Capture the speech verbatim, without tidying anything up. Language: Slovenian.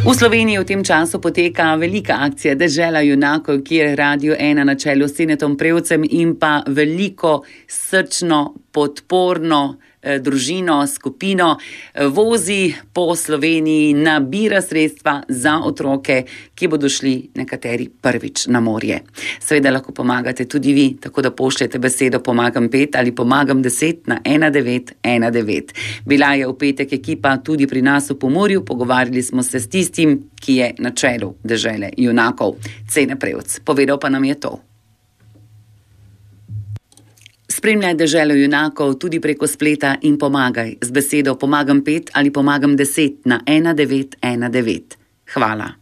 V Sloveniji v tem času poteka velika akcija Dežela junakov, kjer Radio ena na čelu s Tinetom Prevcem in pa veliko srčno, podporno družino, skupino vozi po Sloveniji, nabira sredstva za otroke, ki bodo šli nekateri prvič na morje. Seveda lahko pomagate tudi vi, tako da pošljete besedo Pomagam pet ali Pomagam deset na ena devet ena devet. Bila je v petek ekipa tudi pri nas v Pomurju, pogovarjali smo se s tistim, ki je na čelu Dežele junakov, Cene Prevc. Povedal pa nam je to. Spremljaj Deželo junakov tudi preko spleta in pomagaj z besedo Pomagam pet ali Pomagam deset na ena devet ena devet. Hvala.